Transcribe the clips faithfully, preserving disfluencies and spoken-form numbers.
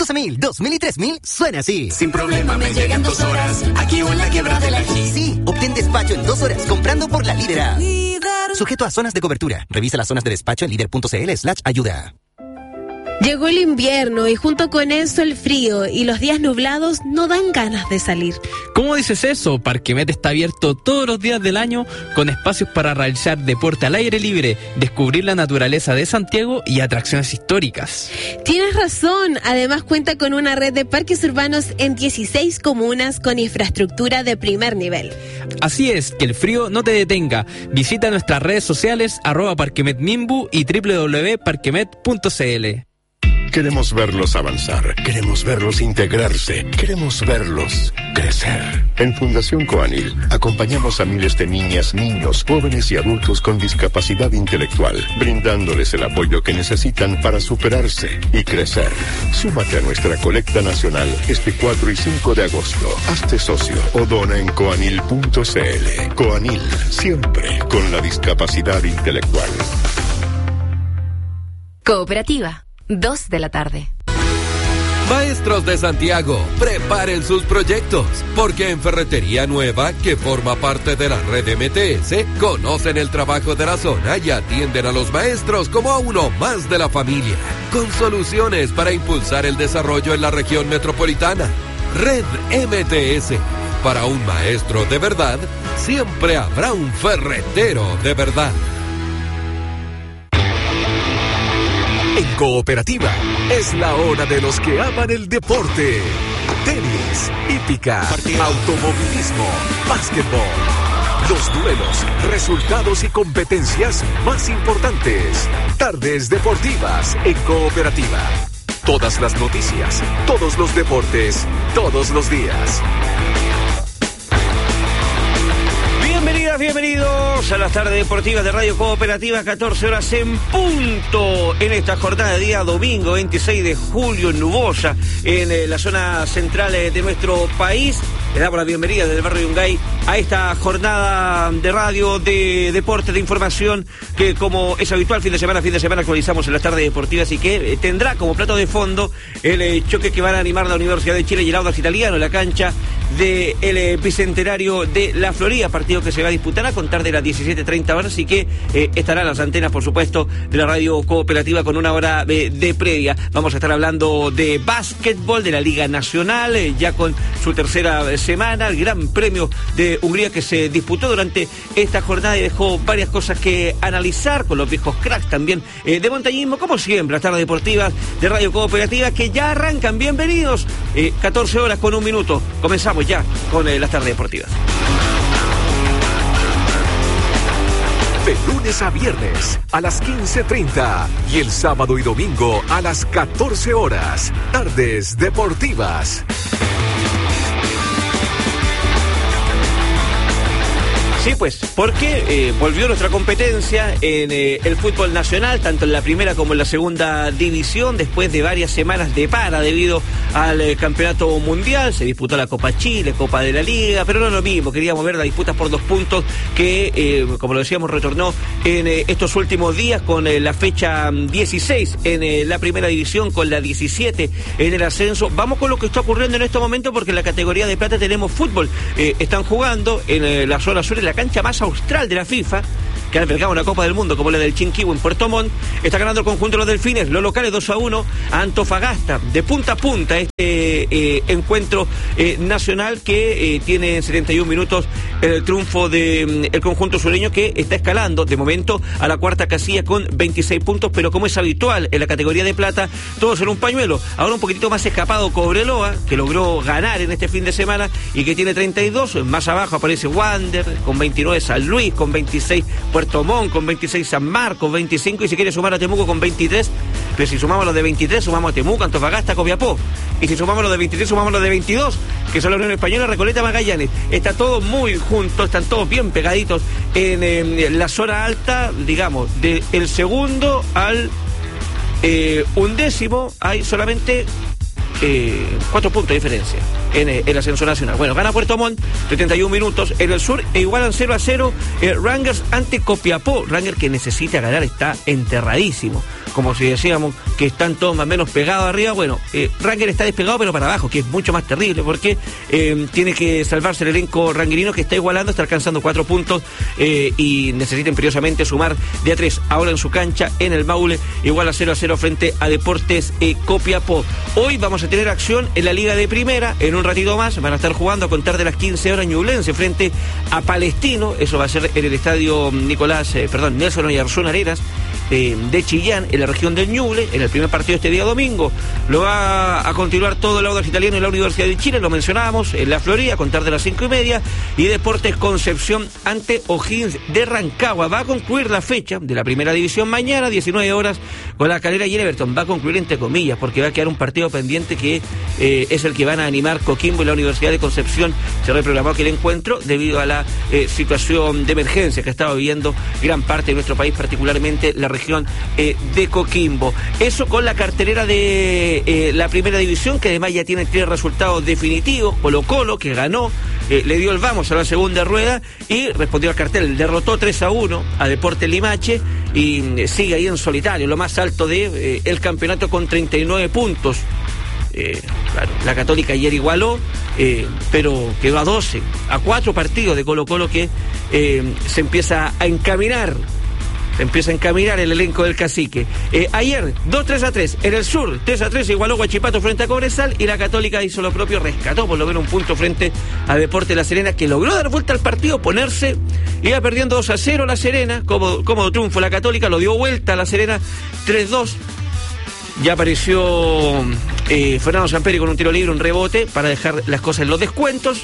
doce mil, dos mil y tres mil suena así. Sin problema me llegan dos horas, aquí o en la Quebrada del Ají. Sí, obtén despacho en dos horas comprando por la Líder App. Líder. Sujeto a zonas de cobertura. Revisa las zonas de despacho en líder punto cl slash ayuda. Llegó el invierno y junto con eso el frío y los días nublados no dan ganas de salir. ¿Cómo dices eso? Parquemet está abierto todos los días del año con espacios para realizar deporte al aire libre, descubrir la naturaleza de Santiago y atracciones históricas. Tienes razón, además cuenta con una red de parques urbanos en dieciséis comunas con infraestructura de primer nivel. Así es, que el frío no te detenga. Visita nuestras redes sociales arroba parquemetmimbu y doble u doble u doble u punto parquemet punto cl. Queremos verlos avanzar, queremos verlos integrarse, queremos verlos crecer. En Fundación Coanil acompañamos a miles de niñas, niños, jóvenes y adultos con discapacidad intelectual, brindándoles el apoyo que necesitan para superarse y crecer. Súmate a nuestra colecta nacional este cuatro y cinco de agosto. Hazte socio o dona en coanil punto cl. Coanil, siempre con la discapacidad intelectual. Cooperativa. Dos de la tarde. Maestros de Santiago, preparen sus proyectos, porque en Ferretería Nueva, que forma parte de la red M T S, conocen el trabajo de la zona y atienden a los maestros como a uno más de la familia, con soluciones para impulsar el desarrollo en la región metropolitana. Red M T S. Para un maestro de verdad, siempre habrá un ferretero de verdad. En Cooperativa, es la hora de los que aman el deporte. Tenis, hípica, automovilismo, básquetbol. Los duelos, resultados y competencias más importantes. Tardes deportivas en Cooperativa. Todas las noticias, todos los deportes, todos los días. Bienvenidas, bienvenidos a las tardes deportivas de Radio Cooperativa, catorce horas en punto, en esta jornada de día domingo veintiséis de julio, nubosa en eh, la zona central eh, de nuestro país. Le damos la bienvenida desde el barrio Yungay a esta jornada de radio, de deporte, de información, que como es habitual, fin de semana, fin de semana actualizamos en las tardes deportivas y que eh, tendrá como plato de fondo el eh, choque que van a animar la Universidad de Chile y el Audax Italiano en la cancha del de, eh, Bicentenario de la Florida, partido que se va a disputar a contar de las diecisiete treinta horas y que eh, estarán las antenas, por supuesto, de la Radio Cooperativa con una hora de, de previa. Vamos a estar hablando de básquetbol, de la Liga Nacional, eh, ya con su tercera semana, el Gran Premio de Hungría que se disputó durante esta jornada y dejó varias cosas que analizar con los viejos cracks también eh, de montañismo, como siempre, las tardes deportivas de Radio Cooperativa que ya arrancan. Bienvenidos, eh, catorce horas con un minuto. Comenzamos ya con eh, las tardes deportivas. De lunes a viernes a las quince treinta y el sábado y domingo a las catorce horas. Tardes deportivas. Sí, pues, porque eh, volvió nuestra competencia en eh, el fútbol nacional, tanto en la primera como en la segunda división, después de varias semanas de para debido al eh, campeonato mundial. Se disputó la Copa Chile, Copa de la Liga, pero no es lo mismo. Queríamos ver las disputas por dos puntos que, eh, como lo decíamos, retornó en eh, estos últimos días con eh, la fecha dieciséis en eh, la primera división, con la diecisiete en el ascenso. Vamos con lo que está ocurriendo en este momento, porque en la categoría de plata tenemos fútbol. Eh, están jugando en eh, la zona sur, en la cancha más austral de la FIFA, que ha albergado una Copa del Mundo como la del Chinquihue en Puerto Montt. Está ganando el conjunto de los Delfines, los locales dos a uno a Antofagasta, de punta a punta este eh, encuentro eh, nacional que eh, tiene en setenta y un minutos el triunfo del de, conjunto sureño, que está escalando de momento a la cuarta casilla con veintiséis puntos, pero como es habitual en la categoría de plata, todos en un pañuelo. Ahora un poquitito más escapado Cobreloa, que logró ganar en este fin de semana y que tiene treinta y dos. Más abajo aparece Wander con veintinueve, San Luis con veintiséis, Puerto Montt con veintiséis, San Marcos veinticinco, y si quiere sumar a Temuco con veintitrés, pero si sumamos los de veintitrés, sumamos a Temuco, Antofagasta, Copiapó, y si sumamos los de veintitrés, sumamos los de veintidós, que son la Unión Española, Recoleta, Magallanes. Está todo muy junto, están todos bien pegaditos en, en la zona alta, digamos, del segundo al eh, undécimo hay solamente Eh, cuatro puntos de diferencia en eh, el ascenso nacional. Bueno, gana Puerto Montt, setenta y un minutos en el sur, e igualan cero a cero eh, Rangers ante Copiapó. Rangers, que necesita ganar, está enterradísimo, como si decíamos que están todos más o menos pegados arriba, bueno, eh, Ranger está despegado pero para abajo, que es mucho más terrible, porque eh, tiene que salvarse el elenco ranguerino, que está igualando, está alcanzando cuatro puntos eh, y necesita imperiosamente sumar de a tres, ahora en su cancha, en el Maule, igual a cero a cero frente a Deportes eh, Copiapó. Hoy vamos a tener acción en la Liga de Primera, en un ratito más, van a estar jugando a contar de las quince horas Ñublense frente a Palestino, eso va a ser en el estadio Nicolás, eh, perdón, Nelson Oyarzún Arenas, eh, de Chillán, en la región del Ñuble, en el primer partido este día domingo. Lo va a continuar todo el Audax Italiano en la Universidad de Chile, lo mencionábamos, en la Florida, a contar de las cinco y media, y Deportes Concepción ante O'Higgins de Rancagua. Va a concluir la fecha de la primera división mañana, diecinueve horas, con La Calera y el Everton. Va a concluir entre comillas, porque va a quedar un partido pendiente que eh, es el que van a animar Coquimbo y la Universidad de Concepción. Se reprogramó aquel encuentro debido a la eh, situación de emergencia que estaba viviendo gran parte de nuestro país, particularmente la región eh, de Coquimbo. Eso con la cartelera de eh, la primera división, que además ya tiene tres resultados definitivos. Colo Colo, que ganó, eh, le dio el vamos a la segunda rueda y respondió al cartel, derrotó tres a uno a Deportes Limache y eh, sigue ahí en solitario, lo más alto de eh, el campeonato, con treinta y nueve puntos. Eh, claro, la Católica ayer igualó, eh, pero quedó a doce, a cuatro partidos de Colo Colo, que eh, se empieza a encaminar se empieza a encaminar el elenco del Cacique. Eh, ayer, dos tres a tres, en el sur, tres a tres igualó Huachipato frente a Cobresal, y la Católica hizo lo propio, rescató por lo menos un punto frente a Deportes La Serena, que logró dar vuelta al partido, ponerse, iba perdiendo dos a cero La Serena, cómodo, cómodo triunfo la Católica, lo dio vuelta a La Serena tres dos. Ya apareció eh, Fernando Samperi con un tiro libre, un rebote, para dejar las cosas en los descuentos.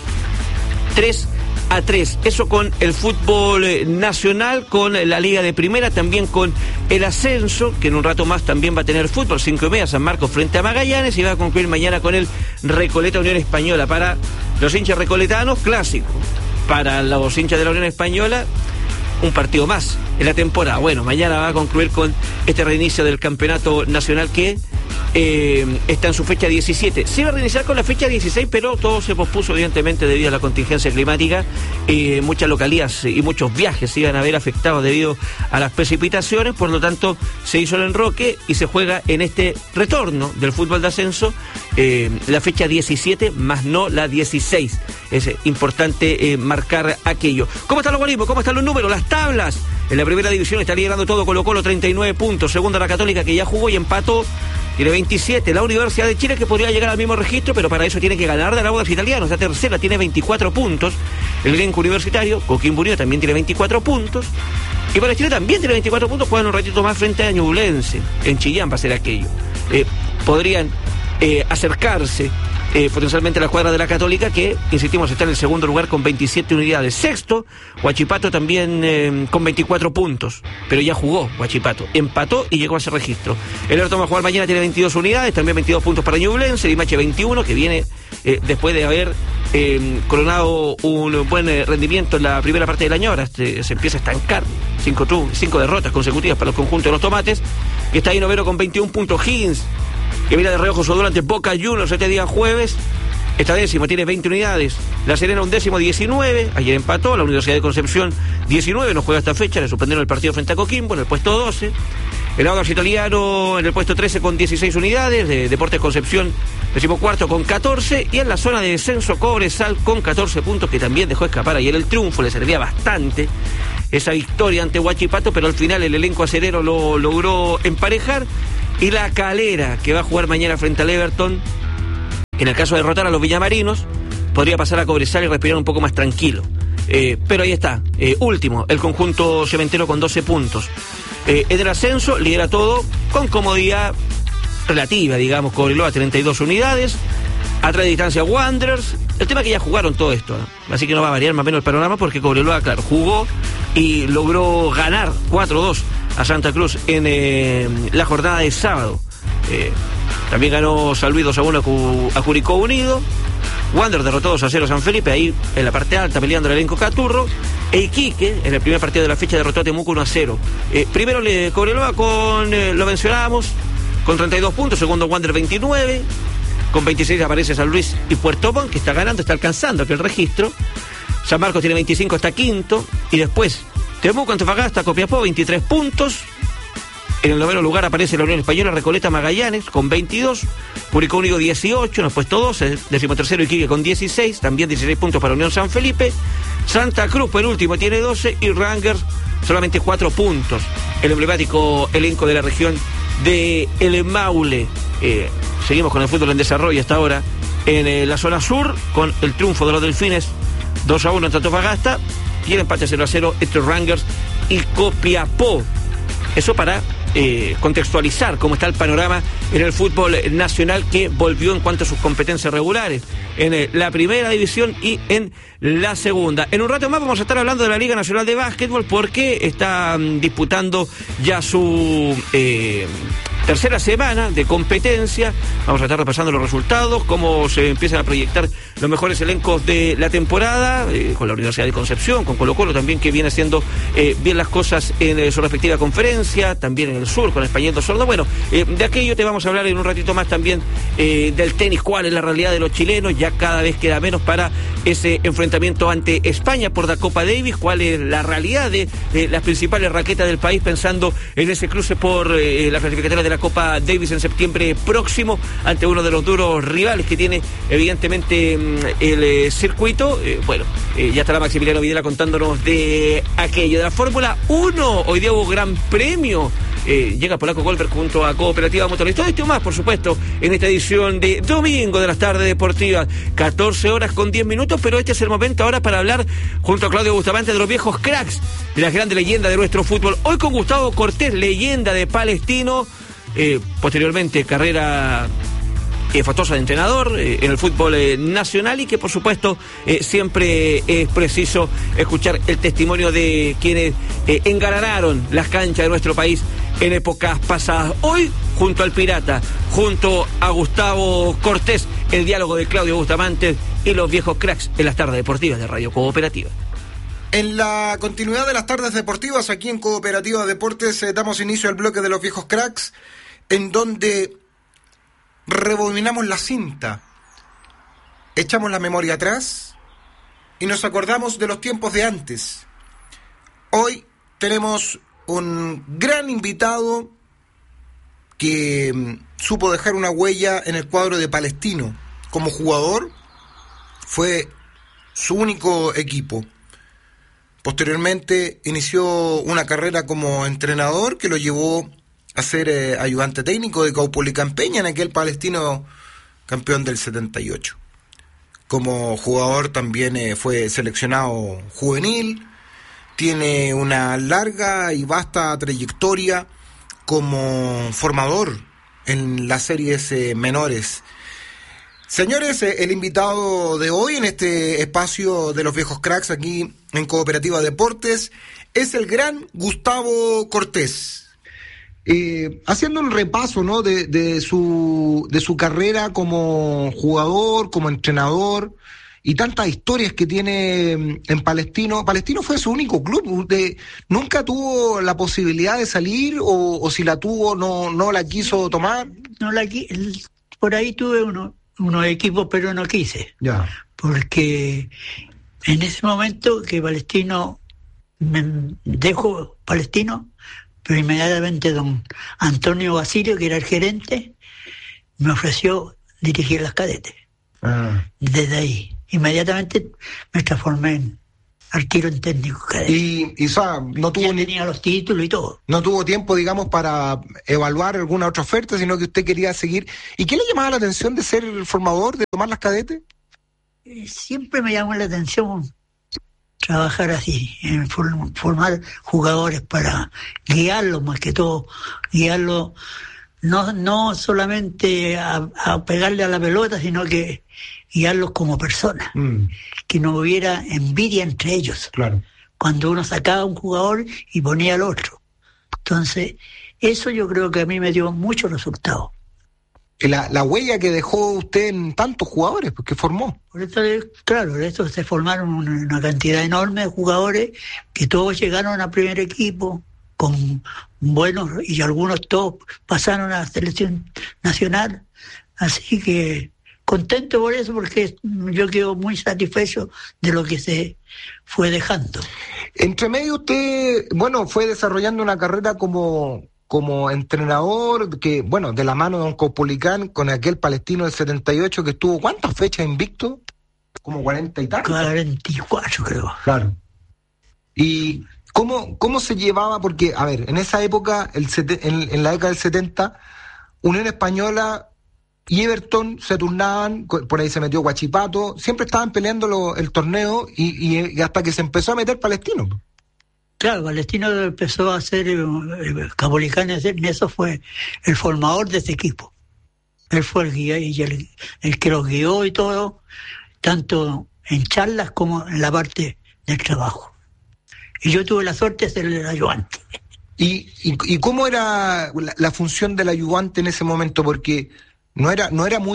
tres a tres. Eso con el fútbol eh, nacional, con la Liga de Primera, también con el ascenso, que en un rato más también va a tener fútbol. Cinco y media, San Marcos frente a Magallanes, y va a concluir mañana con el Recoleta Unión Española. Para los hinchas recoletanos, clásico. Para los hinchas de la Unión Española, un partido más en la temporada. Bueno, mañana va a concluir con este reinicio del campeonato nacional, que eh, está en su fecha diecisiete. Se iba a reiniciar con la fecha dieciséis, pero todo se pospuso evidentemente debido a la contingencia climática. Eh, muchas localidades y muchos viajes se iban a ver afectados debido a las precipitaciones, por lo tanto se hizo el enroque y se juega en este retorno del fútbol de ascenso eh, la fecha diecisiete, más no la dieciséis. Es importante eh, marcar aquello. ¿Cómo está el logaritmo? ¿Cómo están los números? Las tablas. En la primera división está liderando todo Colo Colo, treinta y nueve puntos. Segunda la Católica, que ya jugó y empató, tiene veintisiete. La Universidad de Chile, que podría llegar al mismo registro, pero para eso tiene que ganar del Audax Italiano. Esta tercera tiene veinticuatro puntos. El elenco universitario, Coquimbo Unido, también tiene veinticuatro puntos. Y para Chile también tiene veinticuatro puntos. Juegan un ratito más frente a Ñublense. En Chillán va a ser aquello. Eh, podrían eh, acercarse Eh, potencialmente la escuadra de la Católica, que, insistimos, está en el segundo lugar con veintisiete unidades. Sexto, Huachipato también eh, con veinticuatro puntos, pero ya jugó Huachipato, empató y llegó a ese registro. El Everton va a jugar mañana, tiene veintidós unidades, también veintidós puntos para Ñublense. Limache veintiuno, que viene eh, después de haber eh, coronado un buen eh, rendimiento en la primera parte del año. Ahora este, se empieza a estancar, cinco, tru- cinco derrotas consecutivas para los conjuntos de los tomates, que está ahí noveno con veintiún puntos. Higgins, que mira de reojo su duelo ante Boca Juniors este día jueves, está décimo, tiene veinte unidades. La Serena un décimo, diecinueve, ayer empató. La Universidad de Concepción diecinueve, no juega esta fecha, le suspendieron el partido frente a Coquimbo en el puesto doce. El Audax Italiano en el puesto trece con dieciséis unidades. De Deportes Concepción decimocuarto con catorce, y en la zona de descenso Cobresal con catorce puntos, que también dejó escapar ayer el triunfo. Le servía bastante esa victoria ante Huachipato, pero al final el elenco acerero lo logró emparejar. Y la Calera, que va a jugar mañana frente al Everton, en el caso de derrotar a los villamarinos, podría pasar a Cobresal y respirar un poco más tranquilo. Eh, pero ahí está, eh, último, el conjunto cementero con doce puntos. Eh, en el ascenso lidera todo con comodidad relativa, digamos. Cobreloa treinta y dos unidades, a tres distancia Wanderers. El tema es que ya jugaron todo esto, ¿no? Así que no va a variar más o menos el panorama, porque Cobreloa, claro, jugó y logró ganar cuatro dos a Santa Cruz en eh, la jornada de sábado. Eh, también ganó San Luis dos a uno a Curicó Unido. Wander derrotó dos a cero a San Felipe, ahí en la parte alta peleando el elenco Caturro. E Iquique, en el primer partido de la fecha, derrotó a Temuco uno a cero. Eh, primero le Cobreloa con, eh, lo mencionábamos, con treinta y dos puntos. Segundo Wander veintinueve. Con veintiséis aparece San Luis y Puerto Montt, que está ganando, está alcanzando aquel registro. San Marcos tiene veinticinco, está quinto. Y después Temuco, Antofagasta, Copiapó, veintitrés puntos. En el noveno lugar aparece la Unión Española Recoleta Magallanes con veintidós, Curicó Unido dieciocho, nos puesto doce, decimotercero Iquique con dieciséis, también dieciséis puntos para Unión San Felipe. Santa Cruz penúltimo tiene doce y Rangers solamente cuatro puntos. El emblemático elenco de la región de El Maule. Eh, seguimos con el fútbol en desarrollo hasta ahora. En eh, la zona sur, con el triunfo de los Delfines dos a uno en Antofagasta y el empate cero a cero entre Rangers y Copiapó. Eso para eh, contextualizar cómo está el panorama en el fútbol nacional, que volvió en cuanto a sus competencias regulares en eh, la primera división y en la segunda. En un rato más vamos a estar hablando de la Liga Nacional de Básquetbol, porque está um, disputando ya su eh, tercera semana de competencia. Vamos a estar repasando los resultados, cómo se empiezan a proyectar los mejores elencos de la temporada, eh, con la Universidad de Concepción, con Colo Colo también, que viene haciendo eh, bien las cosas en eh, su respectiva conferencia, también en el sur con Español dos Sordo. Bueno, eh, de aquello te vamos a hablar en un ratito más también, eh, del tenis, cuál es la realidad de los chilenos, ya cada vez queda menos para ese enfrentamiento ante España por la Copa Davis, cuál es la realidad de eh, las principales raquetas del país, pensando en ese cruce por eh, la clasificatoria de la Copa Davis en septiembre próximo, ante uno de los duros rivales que tiene evidentemente el eh, circuito. Eh, bueno, eh, ya estará Maximiliano Videla contándonos de aquello. De la Fórmula uno, hoy día hubo gran premio. Eh, llega Polaco Goldberg junto a Cooperativa Motorista. Todo esto más, por supuesto, en esta edición de domingo de las tardes deportivas. catorce horas con diez minutos, pero este es el momento ahora para hablar junto a Claudio Bustamante de los viejos cracks, de las grandes leyendas de nuestro fútbol. Hoy con Gustavo Cortés, leyenda de Palestino. Eh, posteriormente carrera eh, fastosa de entrenador eh, en el fútbol eh, nacional, y que por supuesto eh, siempre es preciso escuchar el testimonio de quienes eh, engalanaron las canchas de nuestro país en épocas pasadas. Hoy junto al Pirata, junto a Gustavo Cortés, el diálogo de Claudio Bustamante y los viejos cracks en las tardes deportivas de Radio Cooperativa. En la continuidad de las tardes deportivas aquí en Cooperativa Deportes eh, damos inicio al bloque de los viejos cracks, en donde rebobinamos la cinta, echamos la memoria atrás y nos acordamos de los tiempos de antes. Hoy tenemos un gran invitado que mm, supo dejar una huella en el cuadro de Palestino. Como jugador fue su único equipo. Posteriormente inició una carrera como entrenador que lo llevó a ser eh, ayudante técnico de Caupolicán Peña, en aquel Palestino campeón del setenta y ocho. Como jugador también eh, fue seleccionado juvenil, tiene una larga y vasta trayectoria como formador en las series eh, menores. Señores, eh, el invitado de hoy en este espacio de los viejos cracks aquí en Cooperativa Deportes es el gran Gustavo Cortés. Eh, haciendo un repaso, ¿no?, de, de su de su carrera como jugador, como entrenador y tantas historias que tiene en Palestino. Palestino fue su único club. ¿Usted nunca tuvo la posibilidad de salir o, o si la tuvo no no la quiso tomar? No la qui- por ahí tuve uno, unos equipos, pero no quise. Ya. Porque en ese momento que Palestino me dejó Palestino, pero inmediatamente don Antonio Basilio, que era el gerente, me ofreció dirigir las cadetes. Ah. Desde ahí, inmediatamente me transformé en al tiro en técnico cadete. Y, y o sea, no tuvo ni tenía los títulos y todo. No tuvo tiempo, digamos, para evaluar alguna otra oferta, sino que usted quería seguir. ¿Y qué le llamaba la atención de ser el formador, de tomar las cadetes? Eh, siempre me llamó la atención trabajar así, en formar jugadores para guiarlos, más que todo, guiarlos no, no solamente a, a pegarle a la pelota, sino que guiarlos como personas, mm. que no hubiera envidia entre ellos. Claro. Cuando uno sacaba un jugador y ponía al otro. Entonces, eso yo creo que a mí me dio mucho resultado. La, la huella que dejó usted en tantos jugadores, pues, que formó. Por eso, claro, por eso se formaron una, una cantidad enorme de jugadores que todos llegaron a primer equipo con buenos, y algunos todos pasaron a la selección nacional. Así que contento por eso, porque yo quedo muy satisfecho de lo que se fue dejando. Entre medio usted, bueno, fue desarrollando una carrera como como entrenador, que bueno, de la mano de Don Caupolicán, con aquel Palestino del setenta y ocho que estuvo, ¿cuántas fechas invicto? Como cuarenta y tantos. cuarenta y cuatro creo. Claro. ¿Y cómo, cómo se llevaba? Porque, a ver, en esa época, el sete, en, en la década del setenta, Unión Española y Everton se turnaban, por ahí se metió Huachipato, siempre estaban peleando lo, el torneo y, y, y hasta que se empezó a meter Palestino. Claro, Palestino empezó a hacer, eh, Caupolicán en eso fue el formador de ese equipo. Él fue el guía y el, el que los guió y todo, tanto en charlas como en la parte del trabajo. Y yo tuve la suerte de ser el ayudante. ¿Y, y, y cómo era la, la función del ayudante en ese momento? Porque no era no era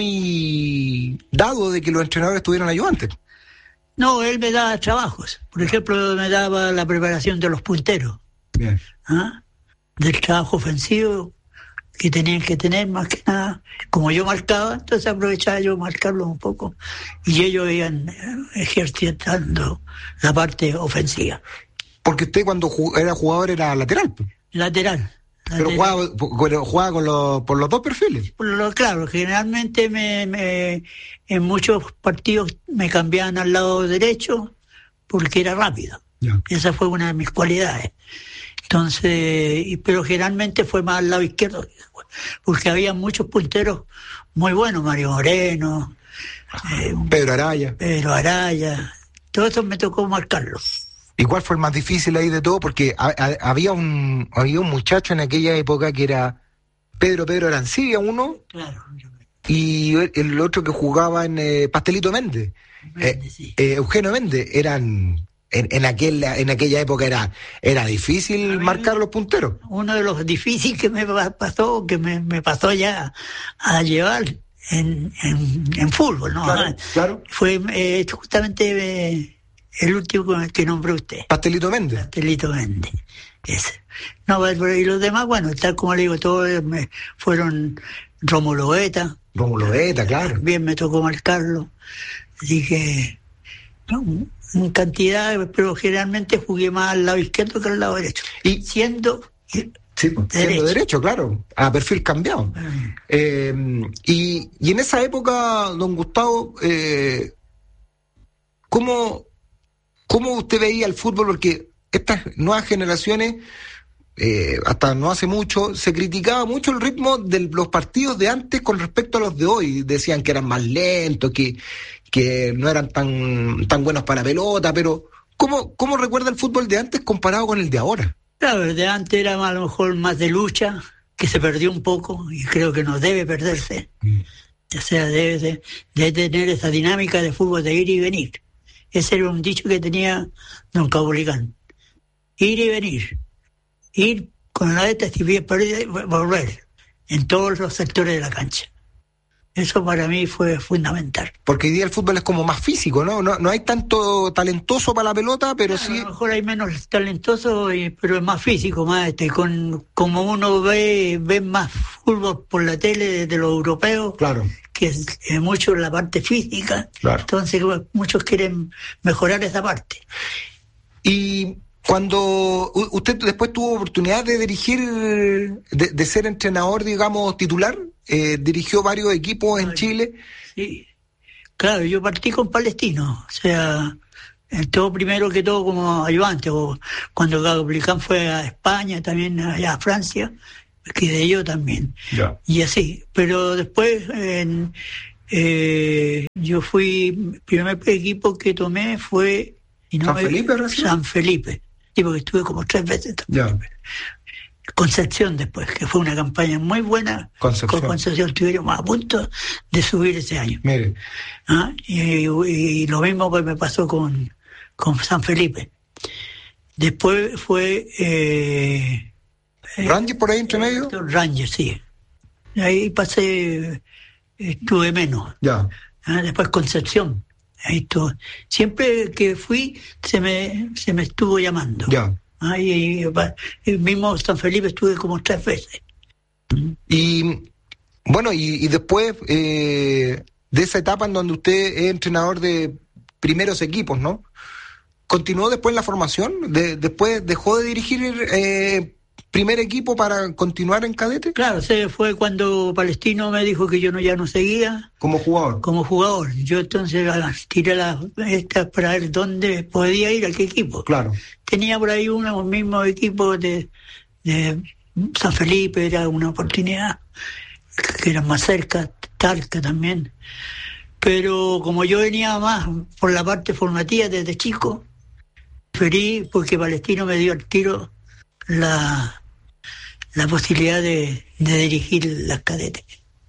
muy dado de que los entrenadores tuvieran ayudantes. No, él me daba trabajos. Por ejemplo, me daba la preparación de los punteros. Bien. ¿Ah? Del trabajo ofensivo que tenían que tener, más que nada. Como yo marcaba, entonces aprovechaba yo marcarlos un poco. Y ellos iban ejercitando la parte ofensiva. Porque usted cuando era jugador era lateral. Lateral. Pero jugaba, pero jugaba con los, por los dos perfiles. Por lo, claro, generalmente me, me, en muchos partidos me cambiaban al lado derecho porque era rápido. Yeah. Esa fue una de mis cualidades. Entonces, pero generalmente fue más al lado izquierdo, porque había muchos punteros muy buenos, Mario Moreno, eh, Pedro Araya. Pedro Araya, todo eso me tocó marcarlos. ¿Y cuál fue el más difícil ahí de todo? Porque a, a, había un había un muchacho en aquella época que era Pedro Pedro Arancibia, uno, claro, y el, el otro que jugaba en eh, Pastelito Méndez, Méndez eh, sí. eh, Eugenio Méndez, eran en, en aquel en aquella época era era difícil marcar los punteros. Uno de los difíciles que me pasó, que me, me pasó ya a llevar en, en, en fútbol, ¿no? Claro, claro. Fue eh, justamente eh, el último que nombró usted. Pastelito Méndez. Pastelito Méndez. Ese. No, y los demás, bueno, tal como le digo, todos me fueron Rómulo Eta. Rómulo Eta, claro. Bien me tocó marcarlo. Así que, no, en cantidad, pero generalmente jugué más al lado izquierdo que al lado derecho. Y siendo... Sí, pues, derecho. Siendo derecho, claro, a perfil cambiado. Mm. Eh, y, y en esa época, don Gustavo, eh, ¿cómo... ¿Cómo usted veía el fútbol? Porque estas nuevas generaciones, eh, hasta no hace mucho, se criticaba mucho el ritmo de los partidos de antes con respecto a los de hoy. Decían que eran más lentos, que, que no eran tan, tan buenos para pelota, pero ¿cómo, ¿cómo recuerda el fútbol de antes comparado con el de ahora? Claro, el de antes era a lo mejor más de lucha, que se perdió un poco, y creo que no debe perderse. Mm. O sea, debe, de, debe tener esa dinámica de fútbol de ir y venir. Ese era un dicho que tenía don Caupolicán. Ir y venir. Ir con la letra y volver en todos los sectores de la cancha. Eso para mí fue fundamental. Porque hoy día el fútbol es como más físico, ¿no? No, no hay tanto talentoso para la pelota, pero claro, sí... A lo mejor hay menos talentoso, pero es más físico, más este, con como uno ve, ve más fútbol por la tele de, de los europeos. Claro. Que es, es mucho la parte física, claro. Entonces muchos quieren mejorar esa parte. Y cuando usted después tuvo oportunidad de dirigir, de, de ser entrenador, digamos, titular, eh, dirigió varios equipos en Ay, Chile. Sí, claro, yo partí con Palestino, o sea, todo primero que todo como ayudante, o cuando Caupolicán fue a España, también allá a Francia, quedé yo también. Ya. Y así, pero después en, eh, yo fui, el primer equipo que tomé fue y no ¿San me, Felipe? ¿Recién? San Felipe, sí, porque estuve como tres veces también. Concepción después, que fue una campaña muy buena. Concepción. Con Concepción estuvimos a punto de subir ese año. Mire. ¿Ah? Y, y, y lo mismo pues me pasó con, con San Felipe. Después fue... Eh, ¿Rangers por ahí entre medio? Rangers, sí. Ahí pasé, estuve menos. Ya. ¿Ah? Después Concepción. Ahí estuve. Siempre que fui, se me, se me estuvo llamando. Ya. Ah, y, y el mismo San Felipe estuve como tres veces. Y bueno, y, y después eh, de esa etapa en donde usted es entrenador de primeros equipos, ¿no? ¿Continuó después en la formación? De, ¿Después dejó de dirigir eh, primer equipo para continuar en cadete? Claro, se fue cuando Palestino me dijo que yo no ya no seguía. ¿Como jugador? Como jugador. Yo entonces tiré las estas para ver dónde podía ir, a qué equipo. Claro. Tenía por ahí uno, un mismo equipo de, de San Felipe, era una oportunidad, que era más cerca, Talca también. Pero como yo venía más por la parte formativa desde chico, preferí, porque Palestino me dio al tiro la, la posibilidad de, de dirigir las cadetes.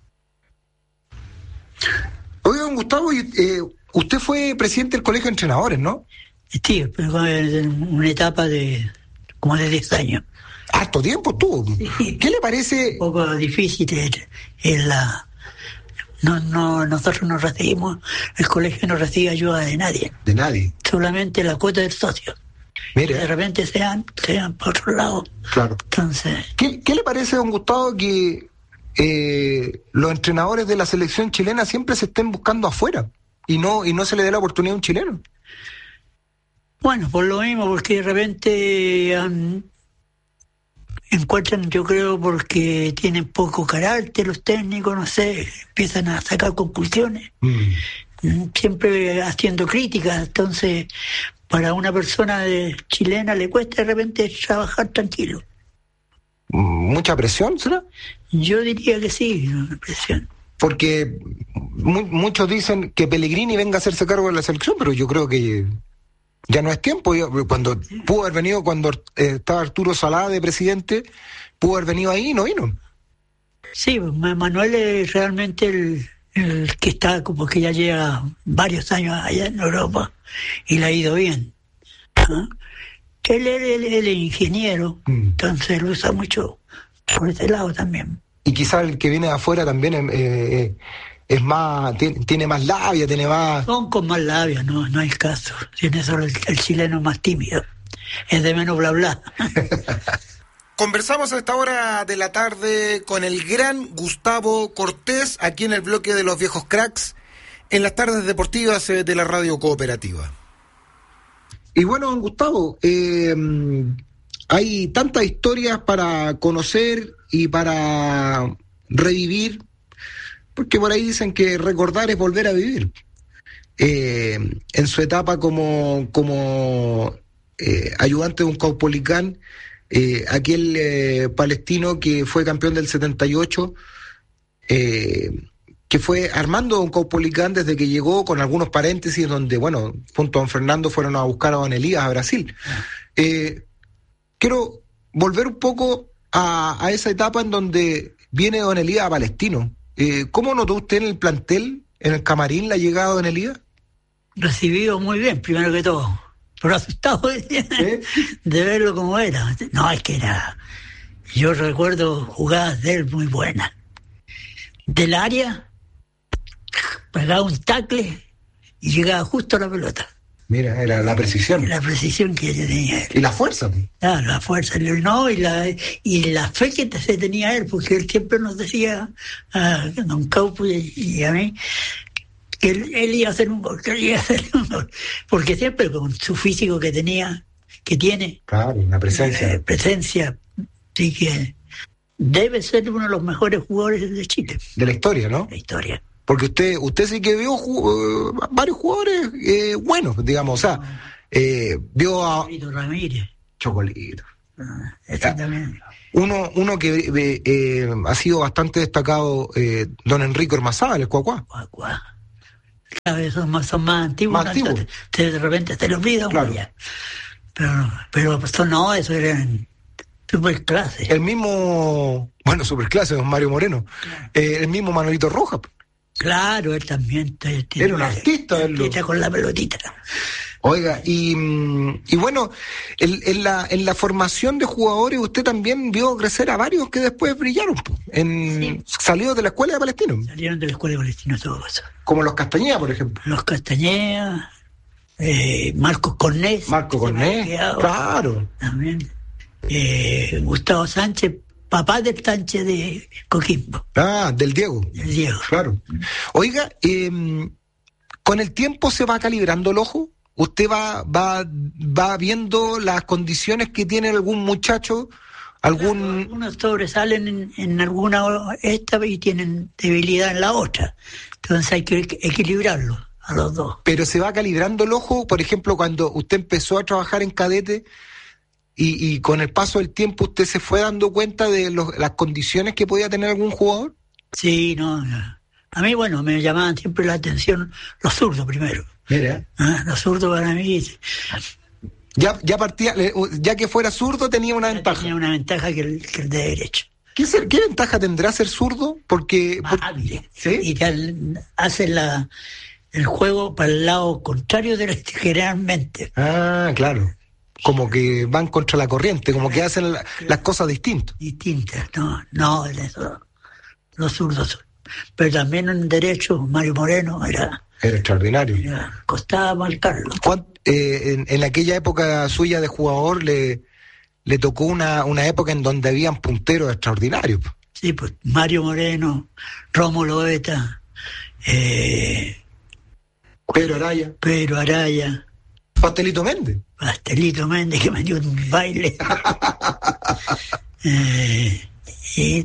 Oiga, don Gustavo, eh, usted fue presidente del Colegio de Entrenadores, ¿no? Sí, pero en una etapa de como de diez años. Harto tiempo tuvo. Sí. ¿Qué le parece? Un poco difícil en la... No, no, nosotros no recibimos, el colegio no recibe ayuda de nadie. De nadie. Solamente la cuota del socio. Mire. De repente sean, sean por otro lado. Claro. Entonces. ¿Qué, qué le parece, don Gustavo, que eh, los entrenadores de la selección chilena siempre se estén buscando afuera y no, y no se le dé la oportunidad a un chileno? Bueno, por lo mismo, porque de repente han, encuentran, yo creo, porque tienen poco carácter los técnicos, no sé, empiezan a sacar conclusiones, mm. siempre haciendo críticas. Entonces, para una persona de chilena le cuesta de repente trabajar tranquilo. ¿Mucha presión, será? Yo diría que sí, presión. Porque mu- muchos dicen que Pellegrini venga a hacerse cargo de la selección, pero yo creo que ya no es tiempo. Cuando pudo haber venido, cuando eh, estaba Arturo Salá de presidente, pudo haber venido ahí y no vino. Sí, Manuel es realmente el, el que está, como que ya lleva varios años allá en Europa y le ha ido bien. ¿Ah? Él es el, el, el ingeniero, mm. entonces lo usa mucho por ese lado también. Y quizás el que viene de afuera también es, eh, es más, tiene, tiene más labia, tiene más... Son con más labia, no, no hay caso. Tiene solo el, el chileno más tímido, es de menos bla bla. Conversamos a esta hora de la tarde con el gran Gustavo Cortés, aquí en el bloque de los viejos cracks, en las tardes deportivas de la Radio Cooperativa. Y bueno, don Gustavo, eh, hay tantas historias para conocer y para revivir, porque por ahí dicen que recordar es volver a vivir. Eh, en su etapa como, como eh, ayudante de un Caupolicán, eh, aquel eh, palestino que fue campeón del setenta y ocho, eh, que fue armando don Caupolicán desde que llegó, con algunos paréntesis donde, bueno, junto a don Fernando fueron a buscar a don Elías a Brasil. Eh, quiero volver un poco a, a esa etapa en donde viene don Elías a Palestino. Eh, ¿Cómo notó usted en el plantel, en el camarín, la llegada de don Elías? Recibido muy bien, primero que todo, pero asustado de, ¿Eh? de verlo como era. No, es que era... Yo recuerdo jugadas de él muy buenas. Del área, pegaba un tackle y llegaba justo a la pelota. Mira, era la precisión. La precisión que tenía él. Y la fuerza. Claro, la fuerza. No, y la, y la fe que se tenía él, porque él siempre nos decía a don Caupo y, y a mí que él, él iba a hacer un gol, que él iba a hacer un gol. Porque siempre con su físico que tenía, que tiene. Claro, una presencia. Eh, presencia, sí que debe ser uno de los mejores jugadores de Chile. De la historia, ¿no? La historia. Porque usted usted sí que vio uh, varios jugadores eh, buenos, digamos, o sea, eh, vio a... Chocolito Ramírez. Chocolito. Ah, exactamente. Uno, uno que eh, eh, ha sido bastante destacado, eh, don Enrico Hermazábal, el Cuacuá. Cuacuá. Cada vez son más, son más antiguos. Más antiguos. Te, de repente te lo olvidas. Claro. Ya. Pero, pero pues, no, eso eran superclase. El mismo, bueno, superclase, don Mario Moreno. Claro. Eh, el mismo Manuelito Rojas. Claro, él también. Te, te, Era un artista. Él lo... con la pelotita. Oiga, y, y bueno, en, en, la, en la formación de jugadores usted también vio crecer a varios que después brillaron, en sí. Salidos de la escuela de Palestino. Salieron de la escuela de Palestino todo eso. Como los Castañeda, por ejemplo. Los Castañeda, eh, Marcos Cornés. Marco Cornés, claro. También. Eh, Gustavo Sánchez, papá del Sánchez de Coquimbo. Ah, del Diego. Del Diego. Claro. Oiga, eh, ¿con el tiempo se va calibrando el ojo? ¿Usted va, va, va viendo las condiciones que tiene algún muchacho algún... Claro, algunos sobresalen en, en alguna esta y tienen debilidad en la otra. Entonces hay que equilibrarlo a los dos. Pero se va calibrando el ojo, por ejemplo, cuando usted empezó a trabajar en cadete y, y con el paso del tiempo usted se fue dando cuenta de los, las condiciones que podía tener algún jugador. Sí, no, no. A mí, bueno, me llamaban siempre la atención los zurdos primero. Mira. ¿Ah? Los zurdos para mí... Ya, ya partía, ya que fuera zurdo tenía una ventaja. Tenía una ventaja que el, que el de derecho. ¿Qué, ser, ¿Qué ventaja tendrá ser zurdo? Porque... Más por, hábil. ¿sí? Y te hace la, el juego para el lado contrario de este, generalmente. Ah, claro. Como que van contra la corriente, como que hacen la, las cosas distintas. Distintas, no, no, eso, los zurdos. Pero también en derecho, Mario Moreno era... Era extraordinario. Era, costaba marcarlo. Eh, en, en aquella época suya de jugador le, le tocó una, una época en donde habían punteros extraordinarios. Sí, pues Mario Moreno, Rómulo Eta, eh, Pedro Araya. Pedro Araya. Pastelito Méndez. Pastelito Méndez, que me dio un baile. eh, y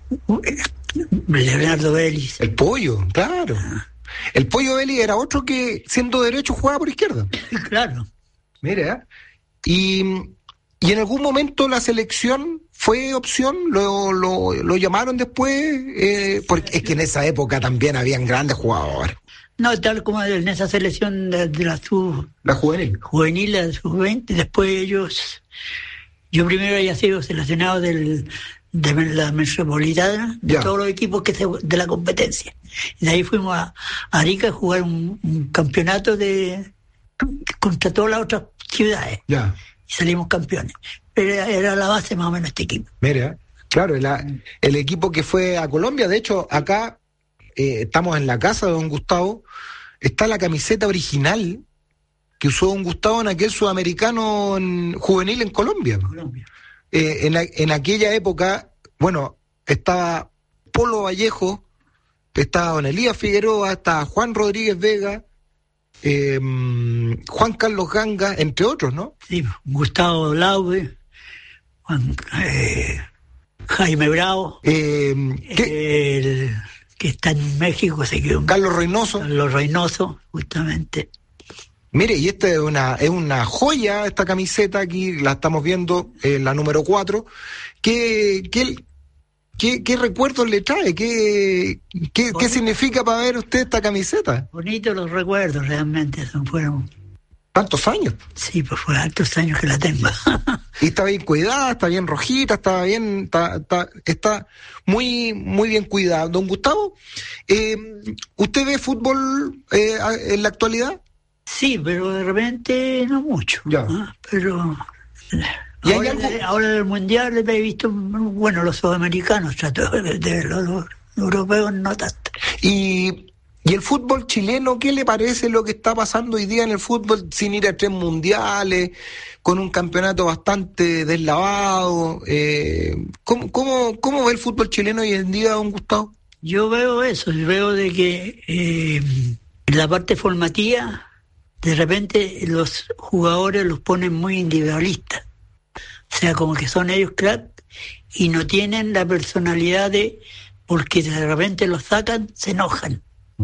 Leonardo Vélez. El Pollo, claro. Ah. El Pollo Vélez era otro que, siendo derecho, jugaba por izquierda. Claro. Mira, y, y en algún momento la selección fue opción, lo, lo, lo llamaron después, eh, porque es que en esa época también habían grandes jugadores. No, tal como en esa selección de, de la sub... La juvenil. Juvenil, la sub veinte, después ellos... Yo primero había sido seleccionado del... de la Metropolitana, de ya. Todos los equipos que se, de la competencia. Y de ahí fuimos a Arica a jugar un, un campeonato de contra todas las otras ciudades. Ya. Y salimos campeones. Pero era, era la base más o menos este equipo. Mira, claro, la, el equipo que fue a Colombia, de hecho, acá eh, estamos en la casa de don Gustavo, está la camiseta original que usó don Gustavo en aquel sudamericano en, juvenil en Colombia. Colombia. Eh, en, en aquella época, bueno, estaba Polo Vallejo, estaba don Elías Figueroa, estaba Juan Rodríguez Vega, eh, Juan Carlos Ganga, entre otros, ¿no? Sí, Gustavo Laube, Juan, eh, Jaime Bravo, eh, ¿qué? El que está en México, se quedó. Carlos Reynoso. Carlos Reynoso, justamente. Mire, y esta es una, es una joya, esta camiseta, aquí la estamos viendo, eh, la número cuatro. ¿Qué, qué, qué, qué recuerdos le trae? ¿Qué, qué, ¿Qué significa para ver usted esta camiseta? Bonitos los recuerdos, realmente, son fueron... ¿Tantos años? Sí, pues fue tantos años que la tengo. Y está bien cuidada, está bien rojita, está bien, está, está, está muy, muy bien cuidada. Don Gustavo, eh, ¿usted ve fútbol eh, en la actualidad? Sí, pero de repente no mucho. Ya. ¿No? Pero ¿Y ahora, hay algo? de, ahora del mundial he visto, bueno, los sudamericanos, trato de, de los, los europeos no tanto. Y, y el fútbol chileno, ¿qué le parece lo que está pasando hoy día en el fútbol sin ir a tres mundiales, con un campeonato bastante deslavado? Eh, ¿cómo, cómo, ¿Cómo ve el fútbol chileno hoy en día, don Gustavo? Yo veo eso, veo de que eh, en la parte formativa de repente los jugadores los ponen muy individualistas, o sea, como que son ellos crack y no tienen la personalidad de, porque de repente los sacan, se enojan.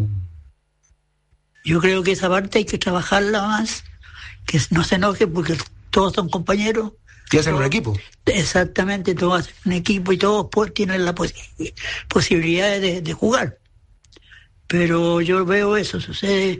Yo creo que esa parte hay que trabajarla más, que no se enojen porque todos son compañeros. Y hacen un equipo. Exactamente, todos hacen un equipo y todos pues, tienen la posi- posibilidad de, de jugar. Pero yo veo eso, sucede